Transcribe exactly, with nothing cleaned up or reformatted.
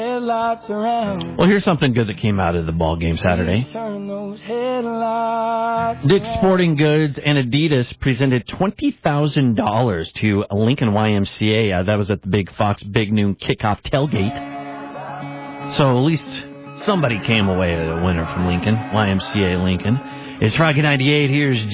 Well, here's something good that came out of the ball game Saturday. Dick's Sporting Goods and Adidas presented twenty thousand dollars to Lincoln Y M C A. Uh, that was at the Big Fox Big Noon Kickoff Tailgate. So at least somebody came away a winner from Lincoln, Y M C A Lincoln. It's Rocky ninety-eight. Here's